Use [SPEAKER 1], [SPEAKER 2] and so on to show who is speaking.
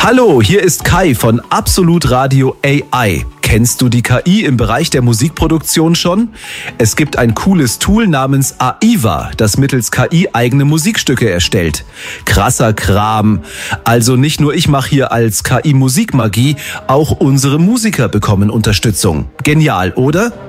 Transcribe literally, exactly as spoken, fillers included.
[SPEAKER 1] Hallo, hier ist Kai von Absolut Radio A I. Kennst du die K I im Bereich der Musikproduktion schon? Es gibt ein cooles Tool namens AIVA, das mittels K I eigene Musikstücke erstellt. Krasser Kram. Also nicht nur ich mache hier als K I Musikmagie, auch unsere Musiker bekommen Unterstützung. Genial, oder?